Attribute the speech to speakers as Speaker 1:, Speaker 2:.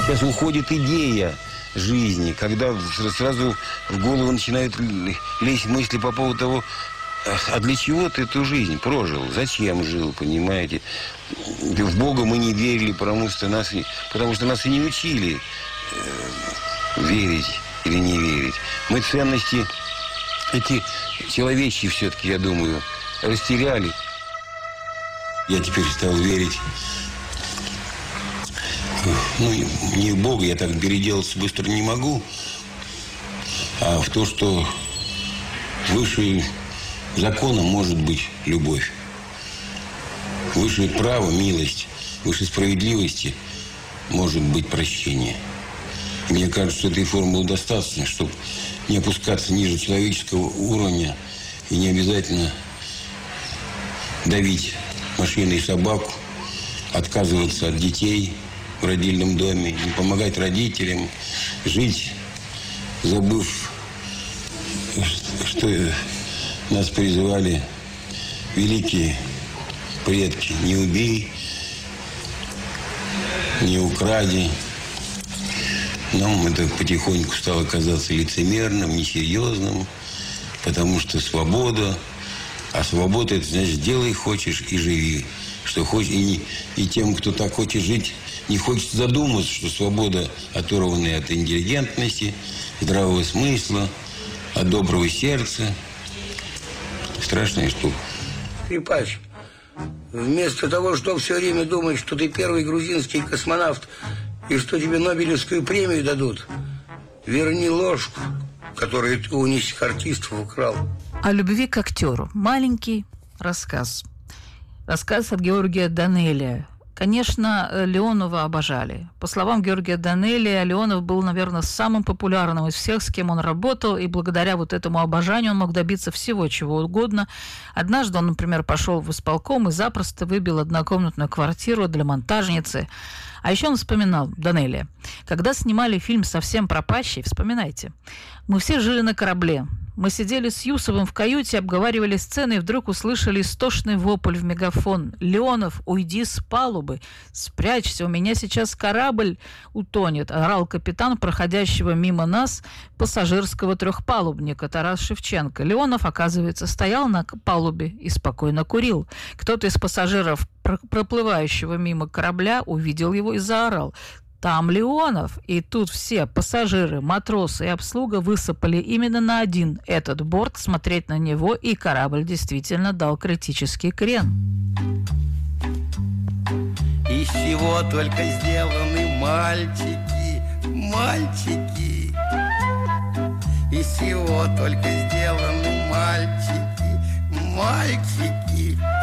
Speaker 1: Сейчас уходит идея жизни, когда сразу в голову начинают лезть мысли по поводу того, а для чего ты эту жизнь прожил? Зачем жил, понимаете? В Бога мы не верили, потому что нас и не учили верить или не верить. Мы ценности эти человечьи все-таки, я думаю, растеряли. Я теперь стал верить, не в Бога, я так переделаться быстро не могу, а в то, что выше закона может быть любовь. Выше права – милость. Выше справедливости может быть прощение. Мне кажется, что этой формулы достаточно, чтобы не опускаться ниже человеческого уровня и не обязательно давить машину и собаку, отказываться от детей в родильном доме, не помогать родителям, жить, забыв, что нас призывали великие предки: не убей, не укради. Нам это потихоньку стало казаться лицемерным, несерьезным, потому что свобода, а свобода – это значит, делай хочешь и живи, что хочешь, и тем, кто так хочет жить, не хочет задумываться, что свобода, оторванная от интеллигентности, здравого смысла, от доброго сердца, страшная штука.
Speaker 2: Скрипач, вместо того, чтобы все время думать, что ты первый грузинский космонавт и что тебе Нобелевскую премию дадут, верни ложку, которую ты у нищих артистов украл.
Speaker 3: О любви к актеру. Маленький рассказ. Рассказ от Георгия Данелия. Конечно, Леонова обожали. По словам Георгия Данелия, Леонов был, наверное, самым популярным из всех, с кем он работал, и благодаря вот этому обожанию он мог добиться всего, чего угодно. Однажды он, например, пошел в исполком и запросто выбил однокомнатную квартиру для монтажницы. А еще он вспоминал, Данелия, когда снимали фильм «Совсем пропащий», вспоминайте, мы все жили на корабле. Мы сидели с Юсовым в каюте, обговаривали сцены и вдруг услышали истошный вопль в мегафон. «Леонов, уйди с палубы! Спрячься, у меня сейчас корабль утонет!» орал капитан проходящего мимо нас пассажирского трехпалубника Тарас Шевченко. Леонов, оказывается, стоял на палубе и спокойно курил. Кто-то из пассажиров, проплывающего мимо корабля, увидел его и заорал: «Там Леонов!» И тут все пассажиры, матросы и обслуга высыпали именно на один этот борт смотреть на него, и корабль действительно дал критический крен.
Speaker 4: Из чего только сделаны мальчики, мальчики. Из чего только сделаны мальчики, мальчики.